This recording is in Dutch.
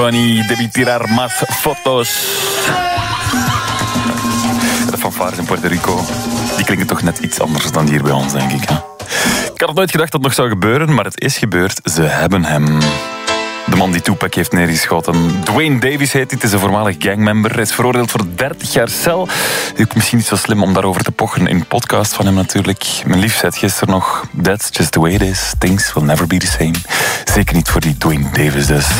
Van debí tirar más fotos. De fanfares in Puerto Rico, die klinken toch net iets anders dan hier bij ons, denk ik. Hè? Ik had het nooit gedacht dat het nog zou gebeuren, maar het is gebeurd. Ze hebben hem. De man die Tupac heeft neergeschoten. Dwayne Davis heet hij, het is een voormalig gangmember. Hij is veroordeeld voor 30 jaar cel. Misschien niet zo slim om daarover te pochen in een podcast van hem natuurlijk. Mijn lief zei het gisteren nog. That's just the way it is. Things will never be the same. Zeker niet voor die Dwayne Davis dus.